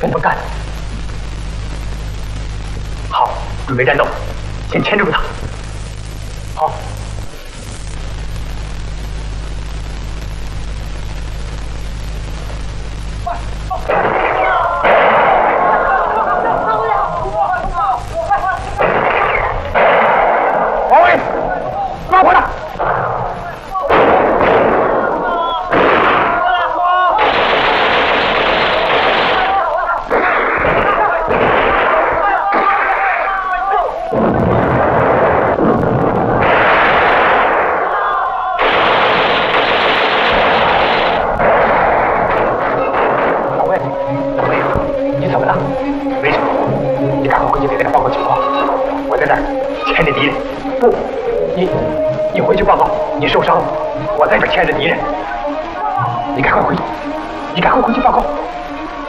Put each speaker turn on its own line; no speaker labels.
跟他们干。好，准备战斗，先牵制住他。好。 王伟，抓回来！王伟，你怎么了？没什么，你赶快回去给大家报告情况。我在这儿牵着敌人。 不，你回去报告，你受伤了。我在这牵着敌人，你赶快回去，你赶快回去报告。